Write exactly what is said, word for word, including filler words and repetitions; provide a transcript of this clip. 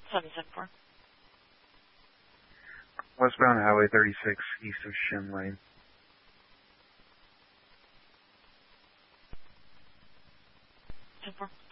seven seven four. Westbound Highway thirty-six, east of Shin Lane. ten four.